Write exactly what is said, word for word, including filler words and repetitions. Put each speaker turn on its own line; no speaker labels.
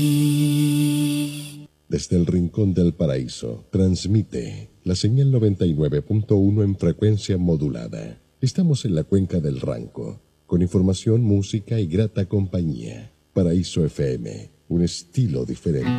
Desde el rincón del paraíso, transmite la señal noventa y nueve punto uno en frecuencia modulada. Estamos en la cuenca del Ranco, con información, música y grata compañía. Paraíso F M, un estilo diferente.